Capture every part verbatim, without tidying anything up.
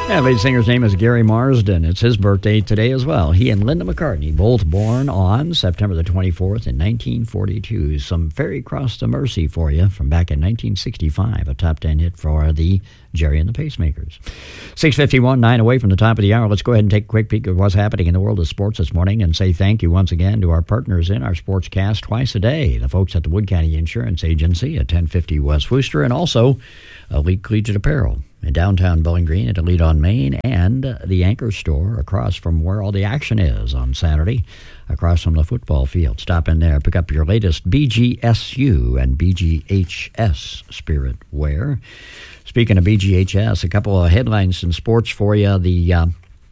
Yeah, lead singer's name is Gary Marsden. It's his birthday today as well. He and Linda McCartney, both born on September the twenty-fourth in nineteen forty-two. Some Ferry Cross to Mercy for you from back in nineteen sixty-five, a top ten hit for the Jerry and the Pacemakers. six fifty-one, nine away from the top of the hour. Let's go ahead and take a quick peek at what's happening in the world of sports this morning and say thank you once again to our partners in our sportscast twice a day, the folks at the Wood County Insurance Agency at ten fifty West Wooster, and also Elite Collegiate Apparel in downtown Bowling Green at Elite on Main, and the Anchor Store across from where all the action is on Saturday, across from the football field. Stop in there, pick up your latest B G S U and B G H S spirit wear. Speaking of B G H S, a couple of headlines in sports for you. The uh,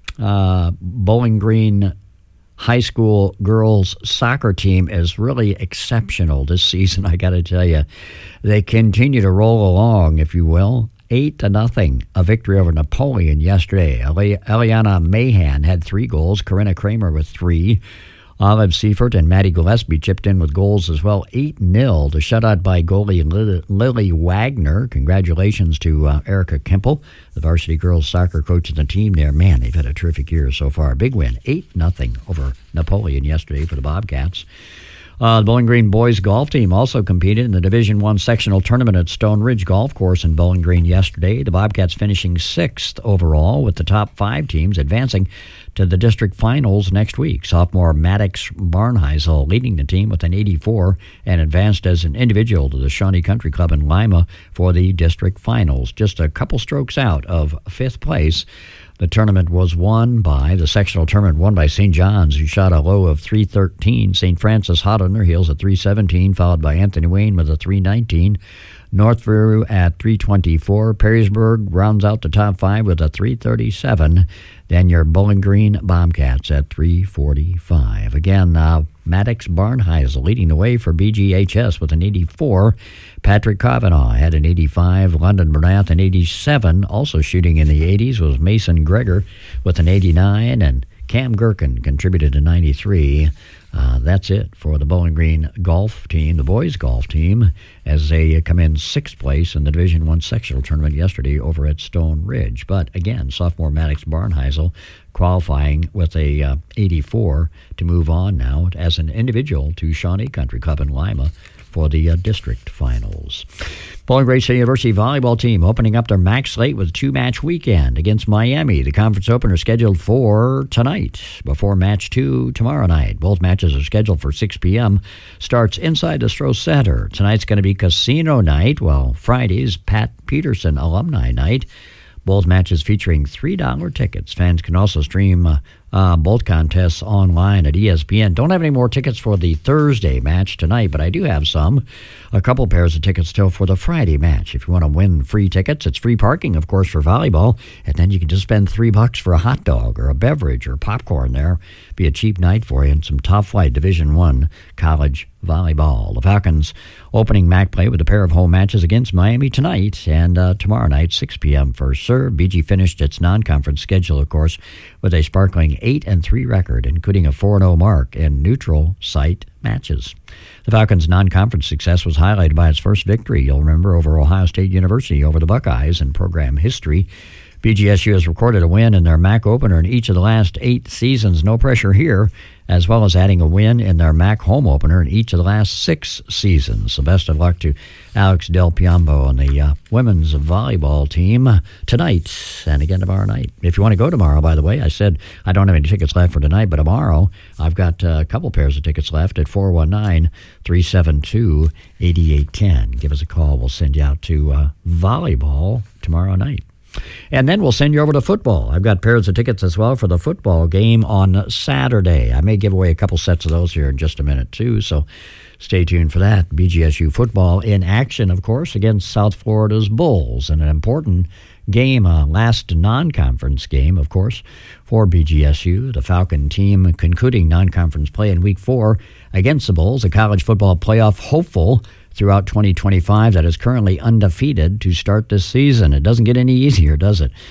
uh, Bowling Green High School girls soccer team is really exceptional this season, I got to tell you. They continue to roll along, if you will. Eight to nothing, a victory over Napoleon yesterday. Eli- Eliana Mahan had three goals. Corinna Kramer with three. Olive Seifert and Maddie Gillespie chipped in with goals as well. eight nil, the shutout by goalie Lily, Lily Wagner. Congratulations to uh, Erica Kemple, the varsity girls soccer coach of the team there. Man, they've had a terrific year so far. Big win, eight nothing over Napoleon yesterday for the Bobcats. Uh, the Bowling Green boys golf team also competed in the Division One sectional tournament at Stone Ridge Golf Course in Bowling Green yesterday. The Bobcats finishing sixth overall, with the top five teams advancing to the district finals next week. Sophomore Maddox Barnheisel leading the team with an eighty-four and advanced as an individual to the Shawnee Country Club in Lima for the district finals. Just a couple strokes out of fifth place. The tournament was won by, the sectional tournament won by Saint John's, who shot a low of three thirteen. Saint Francis hot on their heels at three seventeen, followed by Anthony Wayne with a three nineteen. Northview at three twenty-four. Perrysburg rounds out the top five with a three thirty-seven. Then your Bowling Green Bobcats at three forty-five. Again, uh, Maddox Barnheisel leading the way for B G H S with an eighty-four. Patrick Kavanaugh had an eighty-five. London Bernath an eighty-seven. Also shooting in the eighties was Mason Gregor with an eighty-nine, and Cam Gherkin contributed a ninety-three. Uh, that's it for the Bowling Green golf team, the boys golf team, as they come in sixth place in the Division One sectional tournament yesterday over at Stone Ridge. But again, sophomore Maddox Barnheisel qualifying with a uh, eighty-four to move on now as an individual to Shawnee Country Club in Lima for the uh, district finals. Bowling Green State University volleyball team opening up their MAC slate with a two-match weekend against Miami. The conference opener scheduled for tonight before match two tomorrow night. Both matches are scheduled for six p.m. Starts inside the Stroh Center. Tonight's going to be casino night, while Friday's Pat Peterson alumni night. Both matches featuring three dollar tickets. Fans can also stream uh, uh, both contests online at E S P N. Don't have any more tickets for the Thursday match tonight, but I do have some. A couple pairs of tickets still for the Friday match. If you want to win free tickets, it's free parking, of course, for volleyball, and then you can just spend three bucks for a hot dog or a beverage or popcorn there. Be a cheap night for you, and some top-flight Division One college volleyball. The Falcons opening MAC play with a pair of home matches against Miami tonight and uh, tomorrow night, six p.m. first serve. B G finished its non-conference schedule, of course, with a sparkling eight and three record, including a four and oh mark in neutral site matches. The Falcons' non-conference success was highlighted by its first victory, you'll remember, over Ohio State University over the Buckeyes in program history. B G S U has recorded a win in their MAC opener in each of the last eight seasons. No pressure here, as well as adding a win in their MAC home opener in each of the last six seasons. So best of luck to Alex Del Piombo and the uh, women's volleyball team tonight and again tomorrow night. If you want to go tomorrow, by the way, I said I don't have any tickets left for tonight, but tomorrow I've got uh, a couple pairs of tickets left at four one nine, three seven two, eight eight one zero. Give us a call. We'll send you out to uh, volleyball tomorrow night. And then we'll send you over to football. I've got pairs of tickets as well for the football game on Saturday. I may give away a couple sets of those here in just a minute, too, so stay tuned for that. B G S U football in action, of course, against South Florida's Bulls, and an important game, a last non-conference game, of course, for B G S U. The Falcon team concluding non-conference play in week four against the Bulls, a college football playoff hopeful throughout twenty twenty-five that is currently undefeated to start this season. It doesn't get any easier, does it?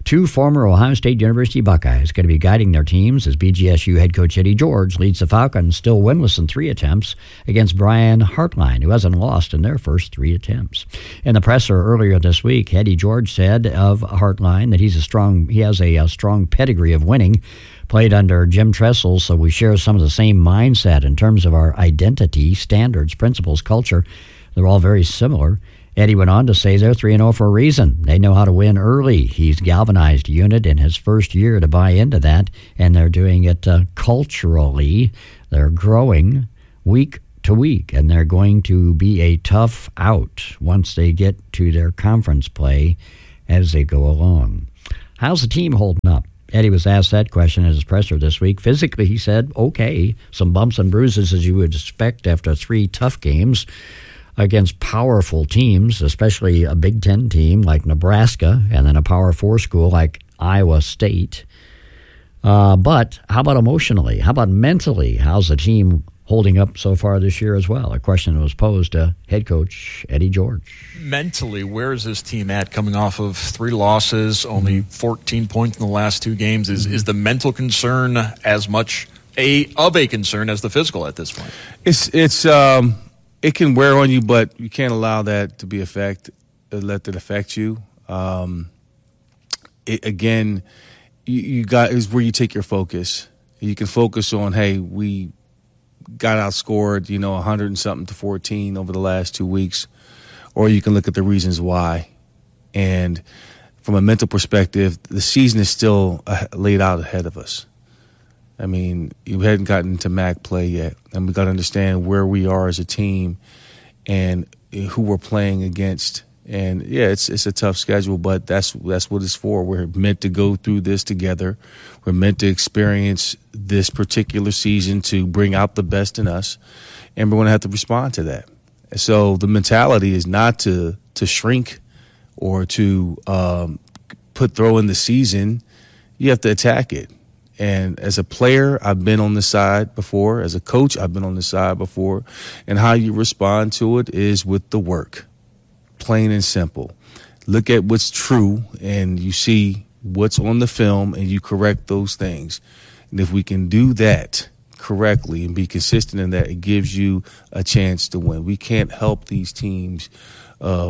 Two former Ohio State University Buckeyes going to be guiding their teams as B G S U head coach Eddie George leads the Falcons, still winless in three attempts, against Brian Hartline, who hasn't lost in their first three attempts. In the presser earlier this week, Eddie George said of Hartline that he's a strong, he has a, a strong pedigree of winning, played under Jim Tressel, so we share some of the same mindset in terms of our identity, standards, principles, culture. They're all very similar. Eddie went on to say they're three and oh for a reason. They know how to win early. He's galvanized unit in his first year to buy into that, and they're doing it uh, culturally. They're growing week to week, and they're going to be a tough out once they get to their conference play as they go along. How's the team holding up? Eddie was asked that question at his presser this week. Physically, he said, okay, some bumps and bruises as you would expect after three tough games against powerful teams, especially a Big Ten team like Nebraska and then a Power Four school like Iowa State. Uh, but how about emotionally? How about mentally? How's the team holding up so far this year as well? A question that was posed to head coach Eddie George. Mentally, where is this team at coming off of three losses, only fourteen points in the last two games? Is, is the mental concern as much a of a concern as the physical at this point? It's it's um. It can wear on you, but you can't allow that to be affect, let that affect you. Um, it, again, you, you got is where you take your focus. You can focus on, hey, we got outscored, you know, one hundred and something to fourteen over the last two weeks, or you can look at the reasons why. And from a mental perspective, the season is still uh, laid out ahead of us. I mean, you hadn't gotten to M A C play yet, and we got to understand where we are as a team and who we're playing against. And yeah, it's it's a tough schedule, but that's that's what it's for. We're meant to go through this together. We're meant to experience this particular season to bring out the best in us, and we're going to have to respond to that. So the mentality is not to to shrink or to um, put throw in the season. You have to attack it. And as a player, I've been on the side before. As a coach, I've been on the side before. And how you respond to it is with the work, plain and simple. Look at what's true, and you see what's on the film, and you correct those things. And if we can do that correctly and be consistent in that, it gives you a chance to win. We can't help these teams uh,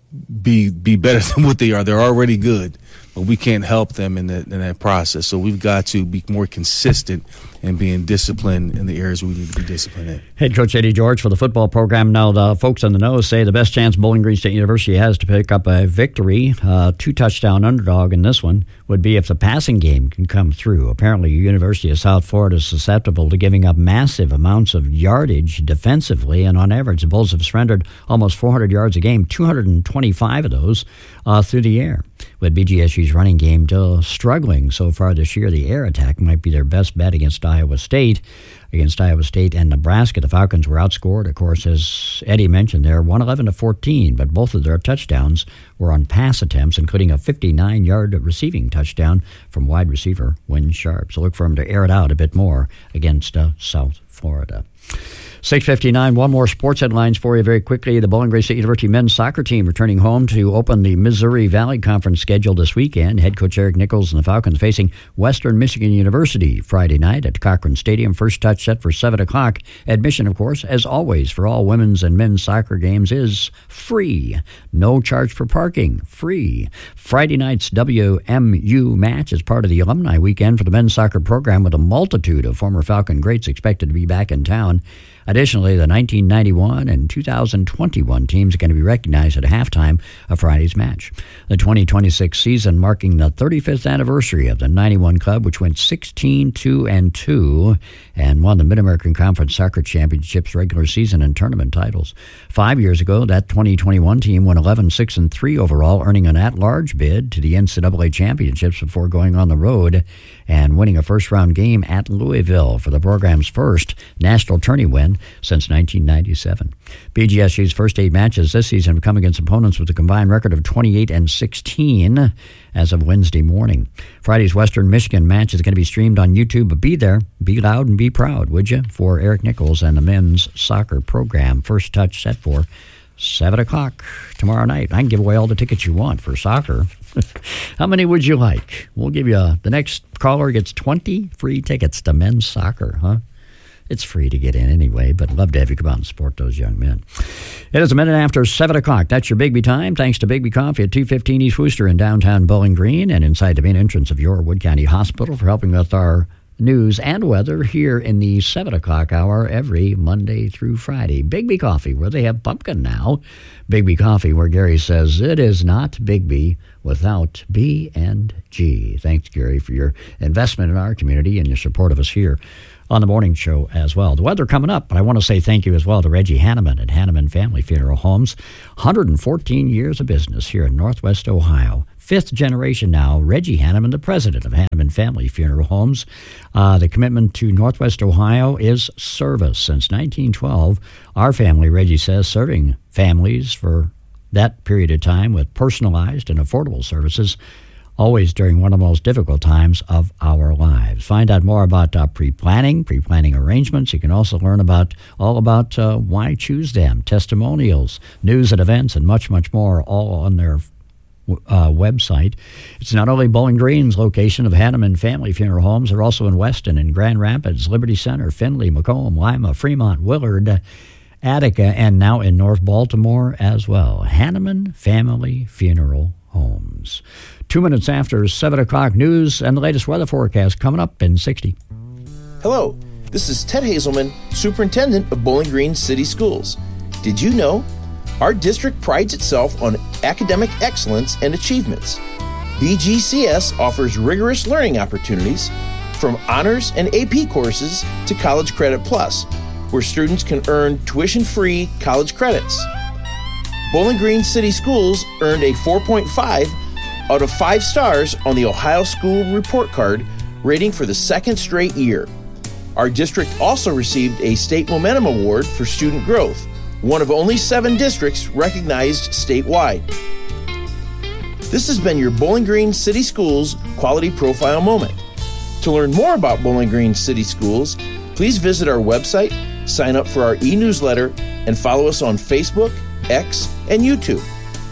be be better than what they are. They're already good, but we can't help them in that in that process. So we've got to be more consistent and being disciplined in the areas we need to be disciplined in. Head coach Eddie George for the football program. Now, the folks on the know say the best chance Bowling Green State University has to pick up a victory, uh, two-touchdown underdog in this one, would be if the passing game can come through. Apparently, University of South Florida is susceptible to giving up massive amounts of yardage defensively, and on average, the Bulls have surrendered almost four hundred yards a game, two hundred twenty-five of those uh, through the air. With B G S U's running game still struggling so far this year, the air attack might be their best bet against Iowa State. Against Iowa State and Nebraska, the Falcons were outscored, of course, as Eddie mentioned there, one eleven to fourteen, but both of their touchdowns were on pass attempts, including a fifty-nine-yard receiving touchdown from wide receiver Wynn Sharp. So look for him to air it out a bit more against uh, South Florida. six fifty-nine, one more sports headlines for you very quickly. The Bowling Green State University men's soccer team returning home to open the Missouri Valley Conference schedule this weekend. Head coach Eric Nichols and the Falcons facing Western Michigan University Friday night at Cochran Stadium. First touch set for seven o'clock. Admission, of course, as always, for all women's and men's soccer games is free. No charge for parking. Free. Friday night's W M U match is part of the alumni weekend for the men's soccer program, with a multitude of former Falcon greats expected to be back in town. Additionally, the nineteen ninety-one and two thousand twenty-one teams are going to be recognized at halftime of Friday's match. The twenty twenty-six season marking the thirty-fifth anniversary of the ninety-one club, which went sixteen two and two and won the Mid-American Conference Soccer Championships regular season and tournament titles. Five years ago, that twenty twenty-one team went eleven six and three overall, earning an at-large bid to the N C double A championships before going on the road and winning a first-round game at Louisville for the program's first national tourney win since nineteen ninety-seven. B G S U's first eight matches this season have come against opponents with a combined record of twenty-eight and sixteen as of Wednesday morning. Friday's Western Michigan match is going to be streamed on YouTube, but be there, be loud, and be proud, would you? For Eric Nichols and the men's soccer program. First touch set for seven o'clock tomorrow night. I can give away all the tickets you want for soccer. How many would you like? We'll give you a, the next caller gets twenty free tickets to men's soccer, huh? It's free to get in anyway, but love to have you come out and support those young men. It is a minute after seven o'clock. That's your Bigby time. Thanks to Bigby Coffee at two fifteen East Wooster in downtown Bowling Green and inside the main entrance of your Wood County Hospital for helping with our news and weather here in the seven o'clock hour every Monday through Friday. Bigby Coffee, where they have pumpkin now. Bigby Coffee, where Gary says it is not Bigby without B and G. Thanks, Gary, for your investment in our community and your support of us here on the morning show as well. The weather coming up, but I want to say thank you as well to Reggie Hanneman at Hanneman Family Funeral Homes. one hundred fourteen years of business here in Northwest Ohio. Fifth generation now, Reggie Hanneman, the president of Hanneman Family Funeral Homes. Uh, the commitment to Northwest Ohio is service. Since nineteen twelve, our family, Reggie says, serving families for that period of time with personalized and affordable services, always during one of the most difficult times of our lives. Find out more about uh, pre-planning, pre-planning arrangements. You can also learn about all about uh, why choose them, testimonials, news and events, and much, much more, all on their uh, website. It's not only Bowling Green's location of Hanneman Family Funeral Homes. They're also in Weston and Grand Rapids, Liberty Center, Findlay, Macomb, Lima, Fremont, Willard, Attica, and now in North Baltimore as well. Hanneman Family Funeral Homes. Two minutes after seven o'clock, news and the latest weather forecast coming up in sixty. Hello, this is Ted Hazelman, Superintendent of Bowling Green City Schools. Did you know our district prides itself on academic excellence and achievements? B G C S offers rigorous learning opportunities from honors and A P courses to College Credit Plus, where students can earn tuition-free college credits. Bowling Green City Schools earned a four point five out of five stars on the Ohio School Report Card rating for the second straight year. Our district also received a State Momentum Award for student growth, one of only seven districts recognized statewide. This has been your Bowling Green City Schools Quality Profile Moment. To learn more about Bowling Green City Schools, please visit our website, sign up for our e-newsletter, and follow us on Facebook, X, and YouTube.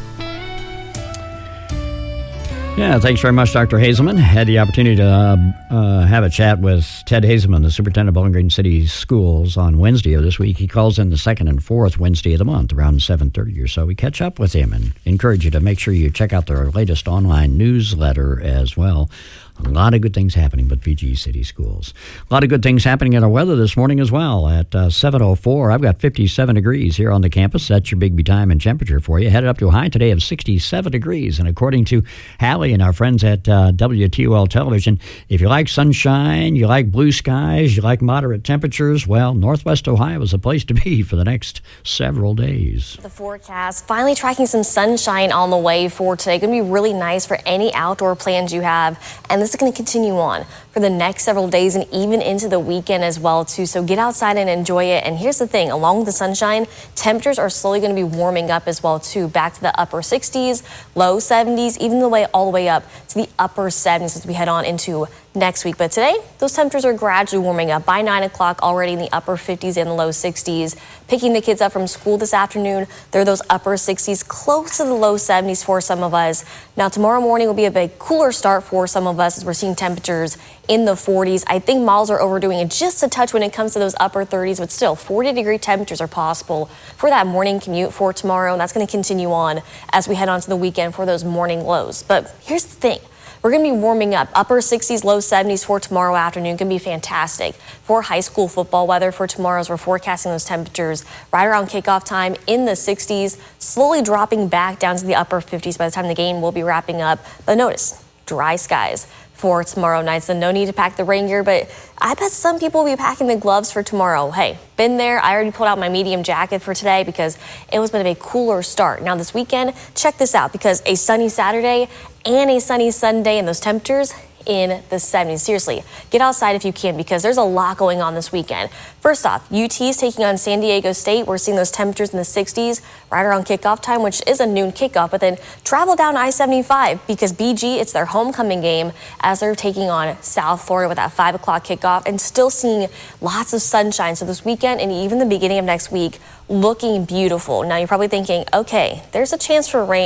Yeah, thanks very much, Doctor Hazelman. Had the opportunity to uh, uh, have a chat with Ted Hazelman, the superintendent of Bowling Green City Schools, on Wednesday of this week. He calls in the second and fourth Wednesday of the month, around seven thirty or so. We catch up with him and encourage you to make sure you check out their latest online newsletter as well. A lot of good things happening with B G City Schools. A lot of good things happening in our weather this morning as well. At uh, seven oh four, I've got fifty-seven degrees here on the campus. That's your Bigby time and temperature for you. Headed up to a high today of sixty-seven degrees. And according to Hallie and our friends at uh, W T O L Television, if you like sunshine, you like blue skies, you like moderate temperatures, well, Northwest Ohio is a place to be for the next several days. The forecast, finally tracking some sunshine on the way for today. Going to be really nice for any outdoor plans you have. And this is going to continue on for the next several days and even into the weekend as well too. So get outside and enjoy it. And here's the thing, along with the sunshine, temperatures are slowly going to be warming up as well too. Back to the upper sixties, low seventies, even the way all the way up to the upper seventies as we head on into next week. But today, those temperatures are gradually warming up. By nine o'clock, already in the upper fifties and the low sixties. Picking the kids up from school this afternoon, they're those upper sixties, close to the low seventies for some of us. Now, tomorrow morning will be a bit cooler start for some of us as we're seeing temperatures in the forties. I think models are overdoing it just a touch when it comes to those upper thirties, but still forty degree temperatures are possible for that morning commute for tomorrow. And that's going to continue on as we head on to the weekend for those morning lows. But here's the thing. We're going to be warming up. Upper sixties, low seventies for tomorrow afternoon. Can be fantastic for high school football weather for tomorrow as we're forecasting those temperatures right around kickoff time in the sixties, slowly dropping back down to the upper fifties by the time the game will be wrapping up. But notice, dry skies for tomorrow night, so no need to pack the rain gear, but I bet some people will be packing the gloves for tomorrow. Hey, been there. I already pulled out my medium jacket for today because it was a bit of a cooler start. Now this weekend, check this out, because a sunny Saturday and a sunny Sunday, and those temperatures in the seventies. Seriously, get outside if you can, because there's a lot going on this weekend. First off, U T is taking on San Diego State. We're seeing those temperatures in the sixties right around kickoff time, which is a noon kickoff. But then travel down I seventy-five, because B G, it's their homecoming game as they're taking on South Florida with that five o'clock kickoff, and still seeing lots of sunshine. So this weekend and even the beginning of next week looking beautiful. Now you're probably thinking, okay, there's a chance for rain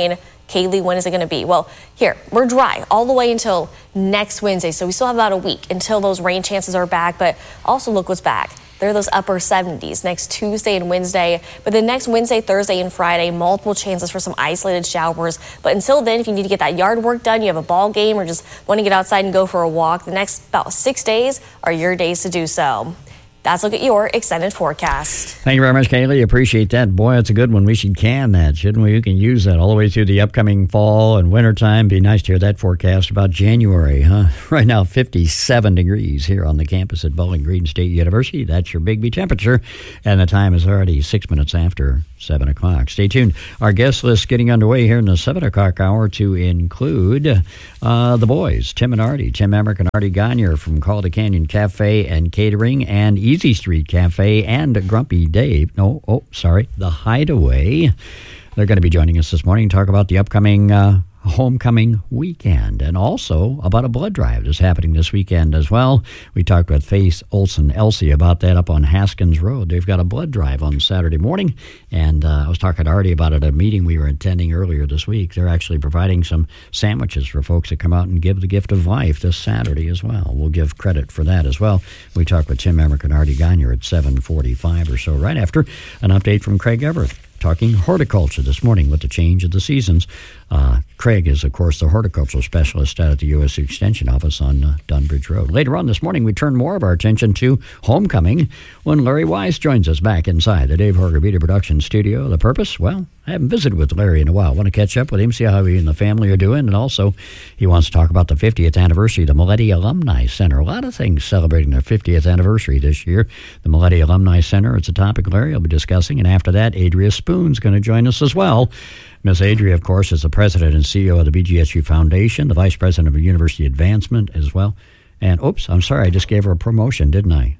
Kaylee, when is it going to be? Well, here, we're dry all the way until next Wednesday, so we still have about a week until those rain chances are back, but also look what's back. There are those upper seventies next Tuesday and Wednesday, but then next Wednesday, Thursday, and Friday, multiple chances for some isolated showers. But until then, if you need to get that yard work done, you have a ball game, or just want to get outside and go for a walk, the next about six days are your days to do so. That's a look at your extended forecast. Thank you very much, Kaylee. Appreciate that. Boy, it's a good one. We should can that, shouldn't we? We can use that all the way through the upcoming fall and wintertime. Be nice to hear that forecast about January, huh? Right now, fifty-seven degrees here on the campus at Bowling Green State University. That's your Bigby temperature, and the time is already six minutes after seven o'clock. Stay tuned. Our guest list getting underway here in the seven o'clock hour to include uh, the boys, Tim and Artie, Tim Emmerich and Artie Gagne from Calder Canyon Cafe and Catering, and Easy Street Cafe, and Grumpy Dave. No, oh, sorry, The Hideaway. They're going to be joining us this morning to talk about the upcoming uh, homecoming weekend, and also about a blood drive that's happening this weekend as well. We talked with Faith Olson Elsie about that up on Haskins Road. They've got a blood drive on Saturday morning, and uh, I was talking to Artie about it at a meeting we were attending earlier this week. They're actually providing some sandwiches for folks that come out and give the gift of life this Saturday as well. We'll give credit for that as well. We talked with Tim Emmerich and Artie Gagne at seven forty-five or so, right after an update from Craig Everett, talking horticulture this morning with the change of the seasons. Uh, Craig is, of course, the horticultural specialist out at the U S Extension office on uh, Dunbridge Road. Later on this morning, we turn more of our attention to homecoming when Larry Wise joins us back inside the Dave Horger Media Production Studio. The purpose? Well, I haven't visited with Larry in a while. I want to catch up with him, see how he and the family are doing, and also he wants to talk about the fiftieth anniversary of the Moletti Alumni Center. A lot of things celebrating their fiftieth anniversary this year. The Moletti Alumni Center, it's a topic Larry will be discussing, and after that, Adria Spoon's going to join us as well. Miss Adria, of course, is the president and C E O of the B G S U Foundation, the vice president of University Advancement as well. And, oops, I'm sorry, I just gave her a promotion, didn't I?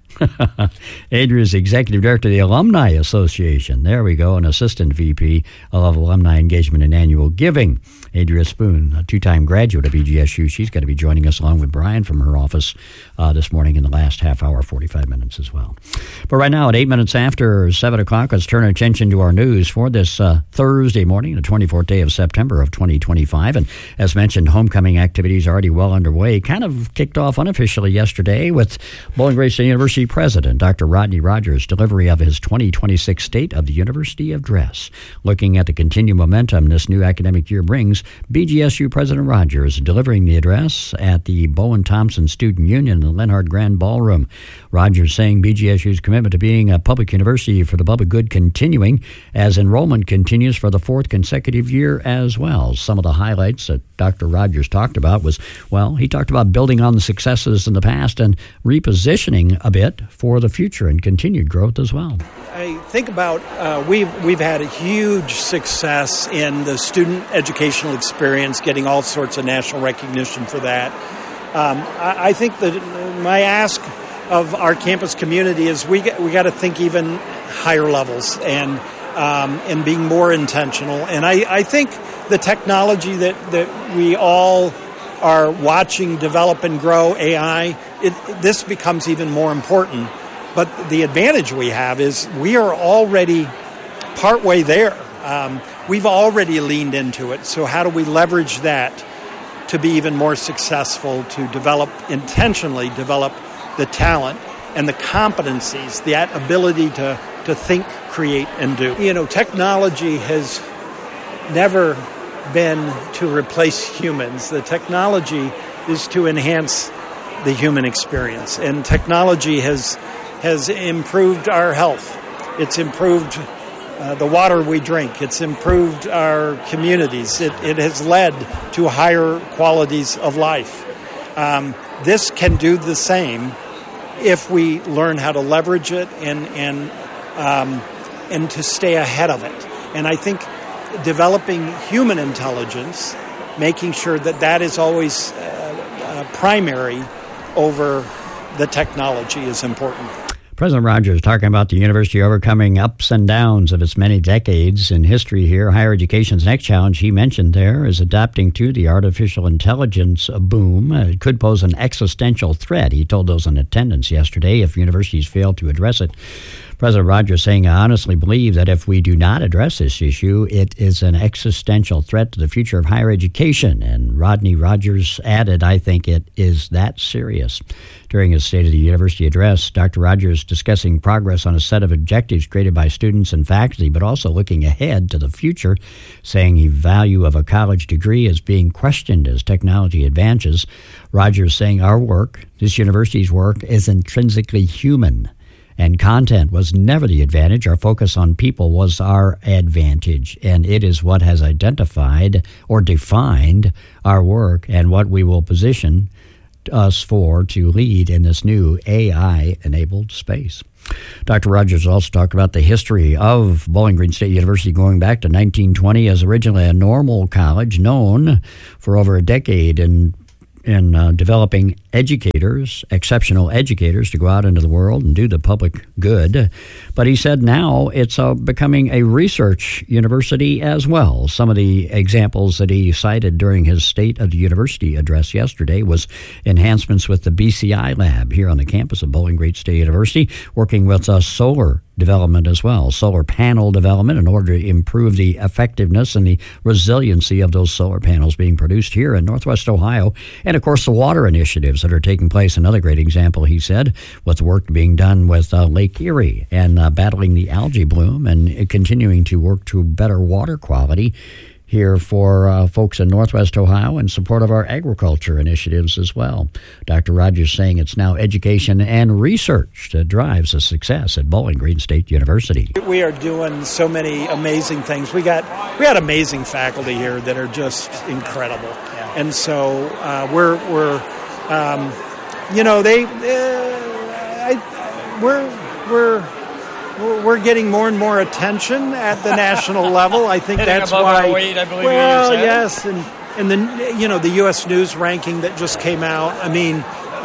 Adria is the executive director of the Alumni Association. There we go, an assistant V P of Alumni Engagement and Annual Giving. Adria Spoon, a two-time graduate of B G S U. She's going to be joining us along with Brian from her office uh, this morning in the last half hour, forty-five minutes as well. But right now, at eight minutes after seven o'clock, let's turn our attention to our news for this uh, Thursday morning, the twenty-fourth day of September of twenty twenty-five. And as mentioned, homecoming activities are already well underway. Kind of kicked off unofficially yesterday with Bowling Green State University President Doctor Rodney Rogers' delivery of his twenty twenty-six State of the University Address. Looking at the continued momentum this new academic year brings, B G S U President Rogers delivering the address at the Bowen Thompson Student Union in the Lenhart Grand Ballroom. Rogers saying B G S U's commitment to being a public university for the public good continuing as enrollment continues for the fourth consecutive year as well. Some of the highlights that Doctor Rogers talked about was, well, he talked about building on the successes in the past and repositioning a bit for the future and continued growth as well. I think about uh, we've we've had a huge success in the student educational experience, getting all sorts of national recognition for that. Um, I, I think that my ask of our campus community is we get, we got to think even higher levels and um, and being more intentional. And I, I think the technology that, that we all are watching develop and grow, A I, it, this becomes even more important. But the advantage we have is we are already partway there. Um, we've already leaned into it. So how do we leverage that to be even more successful, to develop, intentionally develop the talent and the competencies, that ability to, to think, create, and do. You know, technology has never been to replace humans. The technology is to enhance the human experience. And technology has has improved our health. It's improved uh, the water we drink. It's improved our communities. It, it has led to higher qualities of life. Um, this can do the same if we learn how to leverage it and and um, and to stay ahead of it. And I think developing human intelligence, making sure that that is always uh, uh, primary over the technology is important. President Rogers talking about the university overcoming ups and downs of its many decades in history here. Higher education's next challenge he mentioned there is adapting to the artificial intelligence boom. It could pose an existential threat, he told those in attendance yesterday, if universities fail to address it. President Rogers saying, I honestly believe that if we do not address this issue, it is an existential threat to the future of higher education. And Rodney Rogers added, I think it is that serious. During his State of the University address, Doctor Rogers discussing progress on a set of objectives created by students and faculty, but also looking ahead to the future, saying the value of a college degree is being questioned as technology advances. Rogers saying our work, this university's work, is intrinsically human. And content was never the advantage. Our focus on people was our advantage. And it is what has identified or defined our work and what we will position us for to lead in this new A I-enabled space. Doctor Rogers also talked about the history of Bowling Green State University going back to nineteen twenty as originally a normal college known for over a decade in in uh, developing educators, exceptional educators, to go out into the world and do the public good. But he said now it's uh, becoming a research university as well. Some of the examples that he cited during his State of the University address yesterday was enhancements with the B C I lab here on the campus of Bowling Green State University, working with uh, solar development as well, solar panel development in order to improve the effectiveness and the resiliency of those solar panels being produced here in Northwest Ohio. And, of course, the water initiatives that are taking place. Another great example, he said, with the work being done with uh, Lake Erie and uh, battling the algae bloom and continuing to work to better water quality here for uh, folks in Northwest Ohio in support of our agriculture initiatives as well. Doctor Rogers saying it's now education and research that drives the success at Bowling Green State University. We are doing so many amazing things. We got we got amazing faculty here that are just incredible, and so uh, we're we're um, you know they uh, I, we're we're. We're getting more and more attention at the national level. I think that's why. Weight, I believe well, yes, and and the you know the U S News ranking that just came out. I mean,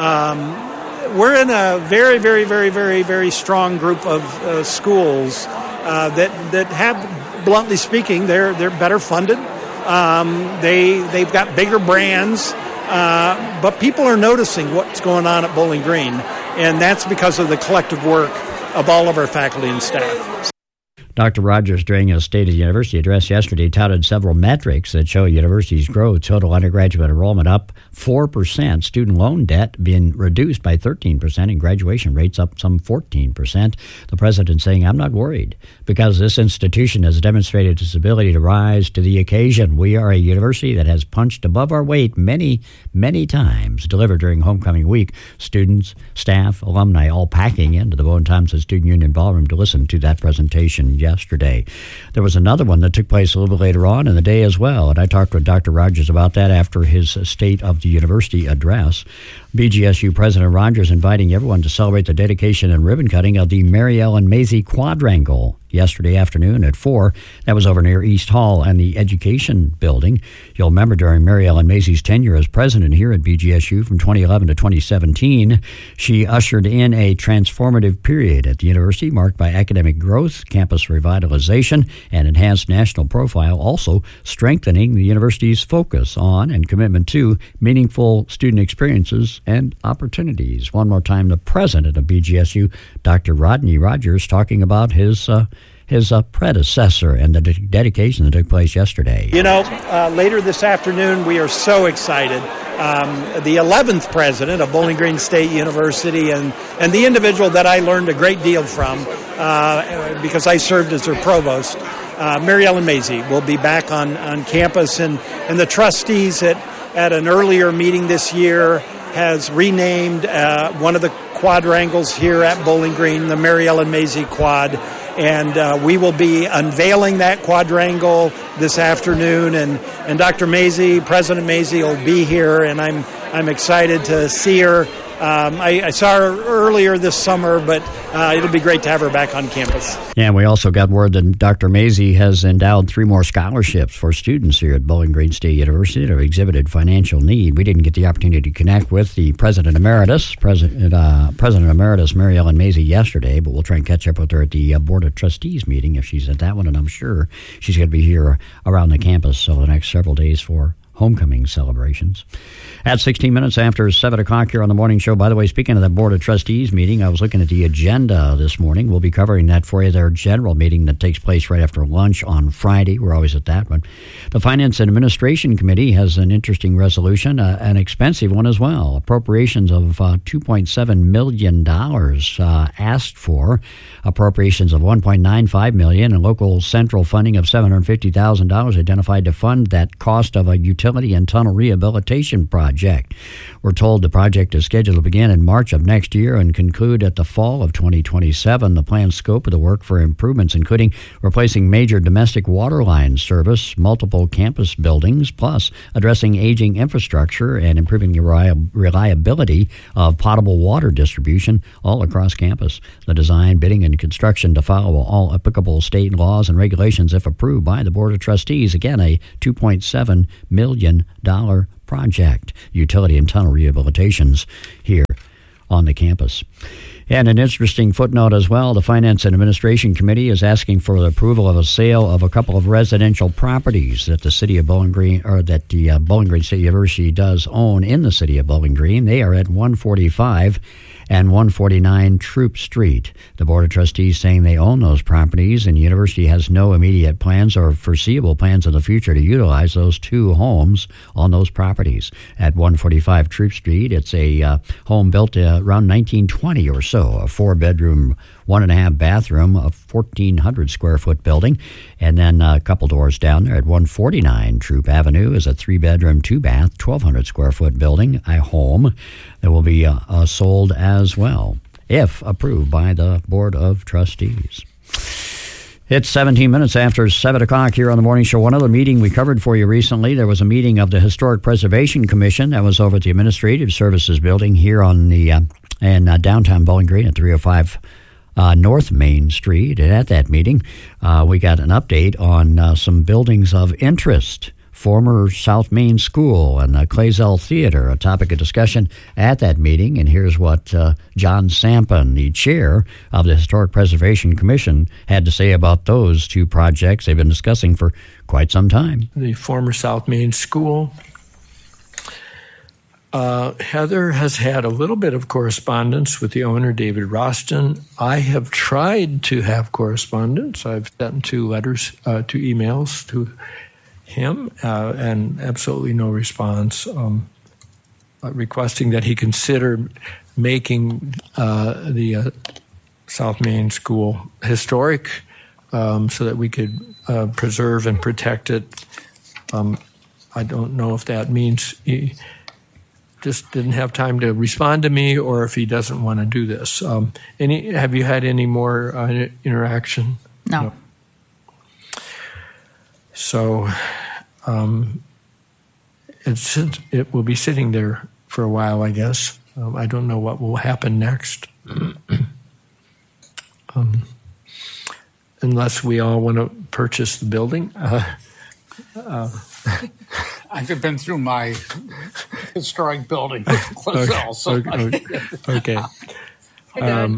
um, we're in a very, very, very, very, very strong group of uh, schools uh, that that have, bluntly speaking, they're they're better funded. Um, they they've got bigger brands, uh, but people are noticing what's going on at Bowling Green, and that's because of the collective work of all of our faculty and staff. Doctor Rogers, during his State of the University address yesterday, touted several metrics that show universities' growth. Total undergraduate enrollment up four percent, student loan debt being reduced by thirteen percent, and graduation rates up some fourteen percent. The president saying, I'm not worried because this institution has demonstrated its ability to rise to the occasion. We are a university that has punched above our weight many, many times, delivered during homecoming week. Students, staff, alumni all packing into the Bowen Thompson Student Union Ballroom to listen to that presentation yesterday. There was another one that took place a little bit later on in the day as well, and I talked with Doctor Rogers about that after his State of the University address. B G S U President Rogers inviting everyone to celebrate the dedication and ribbon cutting of the Mary Ellen Mazie Quadrangle yesterday afternoon at four. That was over near East Hall and the Education Building. You'll remember during Mary Ellen Mazie's tenure as president here at B G S U from twenty eleven to twenty seventeen, she ushered in a transformative period at the university marked by academic growth, campus revitalization, and enhanced national profile, also strengthening the university's focus on and commitment to meaningful student experiences and opportunities. One more time, the president of B G S U, Doctor Rodney Rogers, talking about his uh, his uh, predecessor and the de- dedication that took place yesterday. You know, uh, later this afternoon, we are so excited. Um, the eleventh president of Bowling Green State University and, and the individual that I learned a great deal from uh, because I served as their provost, uh, Mary Ellen Mazie, will be back on, on campus. And, and the trustees at, at an earlier meeting this year has renamed uh, one of the quadrangles here at Bowling Green, the Mary Ellen Mazie Quad. And uh, we will be unveiling that quadrangle this afternoon, and, and Doctor Mazie, President Mazie, will be here, and I'm I'm excited to see her Um, I, I saw her earlier this summer, but uh, it'll be great to have her back on campus. Yeah, we also got word that Doctor Mazie has endowed three more scholarships for students here at Bowling Green State University that have exhibited financial need. We didn't get the opportunity to connect with the President Emeritus, President uh, President Emeritus Mary Ellen Mazie yesterday, but we'll try and catch up with her at the uh, Board of Trustees meeting if she's at that one, and I'm sure she's going to be here around the campus over the next several days for homecoming celebrations. At sixteen minutes after seven o'clock here on the morning show. By the way, speaking of the Board of Trustees meeting, I was looking at the agenda this morning. We'll be covering that for you, their general meeting that takes place right after lunch on Friday. We're always at that one. The Finance and Administration Committee has an interesting resolution, uh, an expensive one as well. Appropriations of uh, two point seven million dollars uh, asked for, appropriations of one point nine five million dollars, and local central funding of seven hundred fifty thousand dollars identified to fund that cost of a utility and tunnel rehabilitation project. We're told the project is scheduled to begin in March of next year and conclude at the fall of twenty twenty-seven. The planned scope of the work for improvements including replacing major domestic water line service, multiple campus buildings, plus addressing aging infrastructure and improving the reliability of potable water distribution all across campus. The design, bidding, and construction to follow all applicable state laws and regulations if approved by the Board of Trustees. Again, a two point seven million dollars project, utility and tunnel rehabilitations here on the campus. And an interesting footnote as well, the Finance and Administration Committee is asking for the approval of a sale of a couple of residential properties that the city of Bowling Green, or that the uh, Bowling Green State University does own in the city of Bowling Green. They are at one forty-five and one forty-nine Troop Street. The Board of Trustees saying they own those properties, and the university has no immediate plans or foreseeable plans in the future to utilize those two homes on those properties. At one forty-five Troop Street, it's a uh, home built uh, around nineteen twenty or so, a four-bedroom, one-and-a-half bathroom, a fourteen hundred square foot building. And then a couple doors down there at one forty-nine Troop Avenue is a three-bedroom, two-bath, twelve hundred square foot building, a home that will be uh, uh, sold as well, if approved by the Board of Trustees. It's seventeen minutes after seven o'clock here on the morning show. One other meeting we covered for you recently, there was a meeting of the Historic Preservation Commission that was over at the Administrative Services Building here on the uh, in uh, downtown Bowling Green at three oh five uh, North Main Street. And at that meeting, uh, we got an update on uh, some buildings of interest. Former South Main School and the Clazel Theater, a topic of discussion at that meeting. And here's what uh, John Sampen, the chair of the Historic Preservation Commission, had to say about those two projects they've been discussing for quite some time. The former South Main School. Uh, Heather has had a little bit of correspondence with the owner, David Roston. I have tried to have correspondence. I've sent two letters, uh, two emails to him, uh, and absolutely no response, um, uh, requesting that he consider making uh, the uh, South Main School historic um, so that we could uh, preserve and protect it. Um, I don't know if that means he just didn't have time to respond to me or if he doesn't want to do this. Um, any? Have you had any more uh, interaction? No. no. So um, it's, it will be sitting there for a while, I guess. Um, I don't know what will happen next. um, unless we all want to purchase the building. Uh, uh, I've been through my historic building with Clazel, okay, so okay. okay. Um,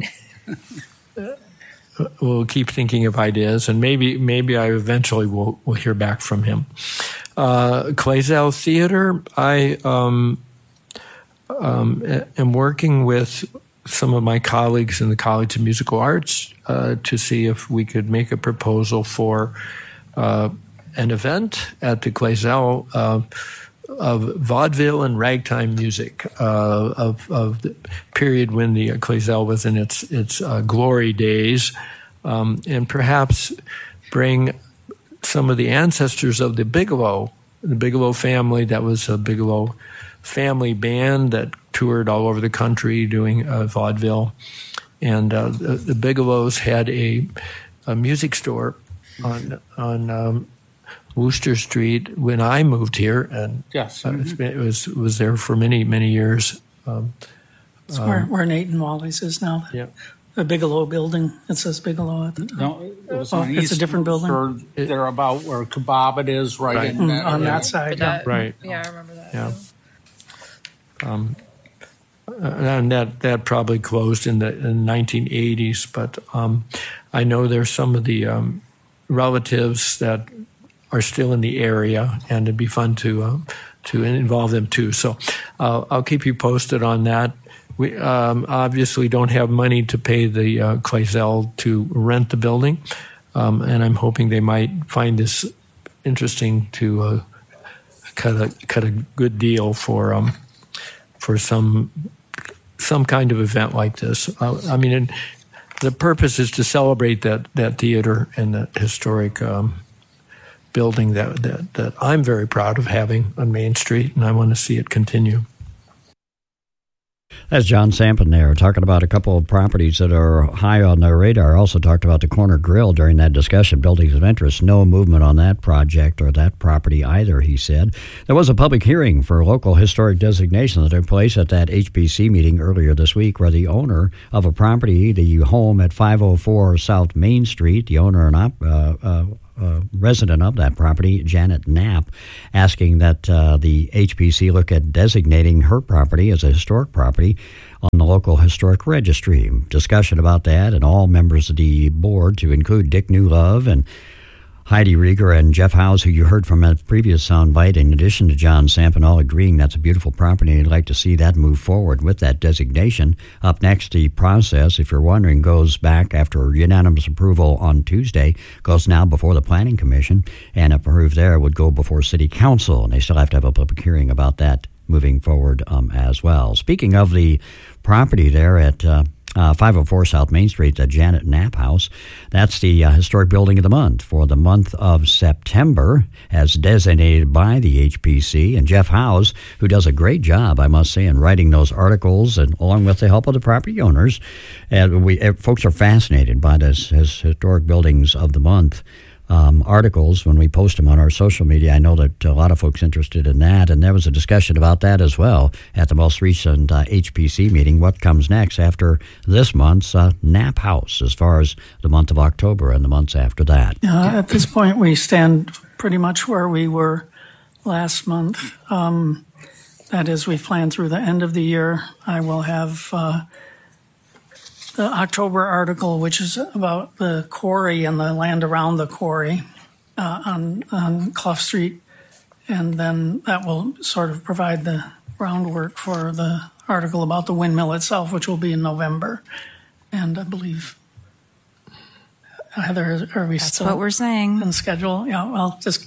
We'll keep thinking of ideas, and maybe maybe I eventually will will hear back from him. Uh, Clazel Theater, I um, um, am working with some of my colleagues in the College of Musical Arts uh, to see if we could make a proposal for uh, an event at the Clazel uh, of vaudeville and ragtime music uh, of of the period when the Clazel was in its its uh, glory days, um, and perhaps bring some of the ancestors of the Bigelow, the Bigelow family. That was a Bigelow family band that toured all over the country doing uh, vaudeville, and uh, the, the Bigelows had a, a music store on on. Um, Wooster Street when I moved here, and yes, uh, it's been, it was was there for many many years. Um, It's um, where, where Nate and Wally's is now. Yeah. The Bigelow building. It says Bigelow at the top. No, it was oh, on it's East, a different building. Or they're about where Kebab is, right, right. in Mm, that on area. that side. That, yeah. Right. Yeah, I remember that. Yeah. Um, and that, that probably closed in the, in the nineteen eighties, but um, I know there's some of the um, relatives that are still in the area, and it'd be fun to uh, to involve them too. So uh, I'll keep you posted on that. We um, obviously don't have money to pay the uh, Claisel to rent the building, um, and I'm hoping they might find this interesting to uh, cut a cut a good deal for um, for some some kind of event like this. Uh, I mean, and the purpose is to celebrate that that theater and that historic um, building that, that that I'm very proud of having on Main Street, and I want to see it continue. That's John Sampin there, talking about a couple of properties that are high on their radar. Also talked about the Corner Grill during that discussion, buildings of interest. No movement on that project or that property either, he said. There was a public hearing for local historic designation that took place at that H P C meeting earlier this week, where the owner of a property, the home at five oh four South Main Street, the owner and op, uh, uh, Uh, resident of that property, Janet Knapp, asking that uh, the H P C look at designating her property as a historic property on the local historic registry. Discussion about that, and all members of the board, to include Dick Newlove and Heidi Rieger and Jeff Howes, who you heard from at the previous soundbite, in addition to John Sampin, all agreeing that's a beautiful property and they'd like to see that move forward with that designation. Up next, the process, if you're wondering, goes back after unanimous approval on Tuesday, goes now before the Planning Commission, and if approved there, would go before City Council, and they still have to have a public hearing about that moving forward um, as well. Speaking of the property there at Uh, Uh, five oh four South Main Street, the Janet Knapp House. That's the uh, historic building of the month for the month of September, as designated by the H P C. And Jeff Howes, who does a great job, I must say, in writing those articles, and along with the help of the property owners. And we uh, folks are fascinated by this his historic buildings of the month Um, articles when we post them on our social media. I know that a lot of folks interested in that, and there was a discussion about that as well at the most recent uh, H P C meeting. What comes next after this month's uh, Knapp House, as far as the month of October and the months after that? Uh, at this point, we stand pretty much where we were last month. Um, that is, we've planned through the end of the year. I will have uh, the October article, which is about the quarry and the land around the quarry uh, on, on Clough Street. And then that will sort of provide the groundwork for the article about the windmill itself, which will be in November. And I believe, Heather, are we That's still what we're saying. on schedule? Yeah, well, just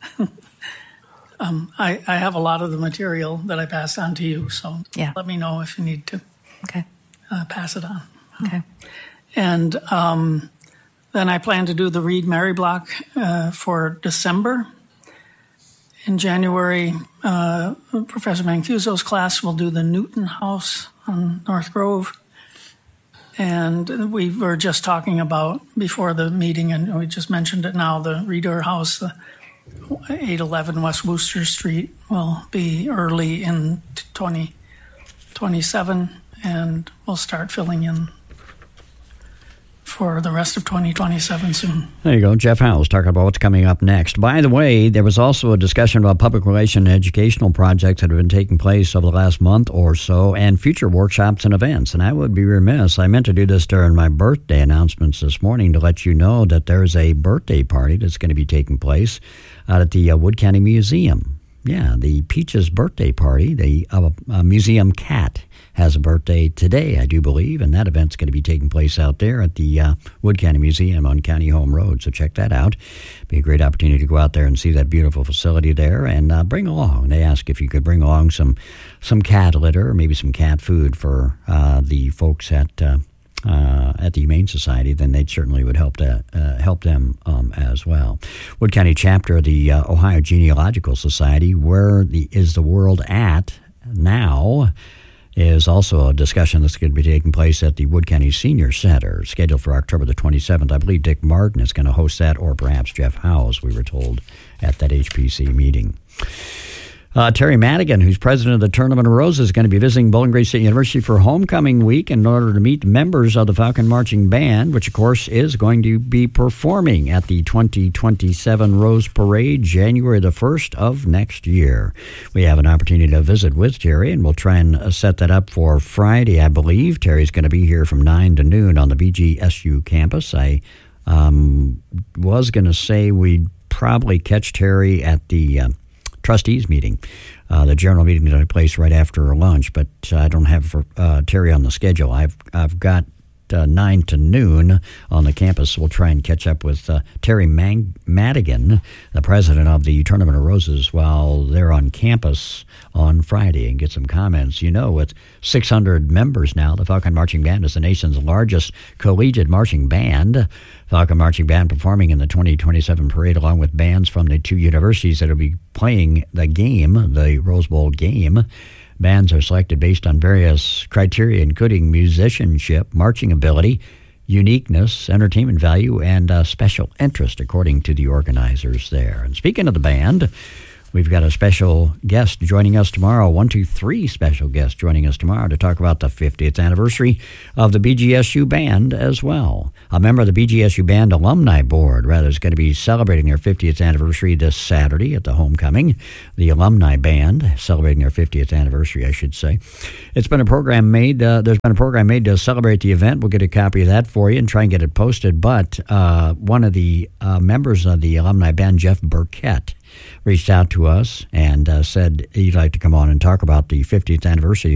um, I, I have a lot of the material that I passed on to you, so yeah. Let me know if you need to okay. uh, pass it on. Okay. And um, then I plan to do the Reed Mary block uh, for December. In January, uh, Professor Mancuso's class will do the Newton House on North Grove. And we were just talking about, before the meeting, and we just mentioned it now, the Reeder House, the eight eleven West Wooster Street, will be early in twenty twenty-seven, and we'll start filling in for the rest of twenty twenty-seven soon. There you go. Jeff Howes talking about what's coming up next. By the way, there was also a discussion about public relation and educational projects that have been taking place over the last month or so, and future workshops and events. And I would be remiss, I meant to do this during my birthday announcements this morning, to let you know that there's a birthday party that's going to be taking place out at the uh, Wood County Museum. Yeah, the Peaches birthday party, the uh, uh, museum cat, has a birthday today, I do believe, and that event's going to be taking place out there at the uh, Wood County Museum on County Home Road, so check that out. Be a great opportunity to go out there and see that beautiful facility there, and uh, bring along, they ask if you could bring along some some cat litter or maybe some cat food for uh, the folks at uh, uh, at the Humane Society, then they certainly would help to, uh, help them um, as well. Wood County chapter of the uh, Ohio Genealogical Society, where the, is the world at now, is also a discussion that's going to be taking place at the Wood County Senior Center, scheduled for October the twenty-seventh. I believe Dick Martin is going to host that, or perhaps Jeff Howes, we were told, at that H P C meeting. Uh, Terry Madigan, who's president of the Tournament of Roses, is going to be visiting Bowling Green State University for homecoming week in order to meet members of the Falcon Marching Band, which, of course, is going to be performing at the twenty twenty-seven Rose Parade, January the first of next year. We have an opportunity to visit with Terry, and we'll try and uh, set that up for Friday, I believe. Terry's going to be here from nine to noon on the B G S U campus. I um, was going to say we'd probably catch Terry at the Uh, trustees meeting, uh, the general meeting that took place right after lunch, but I don't have uh, Terry on the schedule. I've I've got uh, nine to noon on the campus. We'll try and catch up with uh, Terry Mang- Madigan, the president of the Tournament of Roses, while they're on campus on Friday and get some comments. You know, with six hundred members now, the Falcon Marching Band is the nation's largest collegiate marching band. Falcon Marching Band performing in the twenty twenty-seven parade along with bands from the two universities that will be playing the game, the Rose Bowl game. Bands are selected based on various criteria, including musicianship, marching ability, uniqueness, entertainment value, and uh, special interest, according to the organizers there. And speaking of the band, we've got a special guest joining us tomorrow, one, two, three special guests joining us tomorrow to talk about the fiftieth anniversary of the B G S U Band as well. A member of the B G S U Band Alumni Board, rather, is going to be celebrating their fiftieth anniversary this Saturday at the homecoming. The Alumni Band celebrating their fiftieth anniversary, I should say. It's been a program made, uh, there's been a program made to celebrate the event. We'll get a copy of that for you and try and get it posted. But uh, one of the uh, members of the Alumni Band, Jeff Burkett, reached out to us and uh, said he'd like to come on and talk about the fiftieth anniversary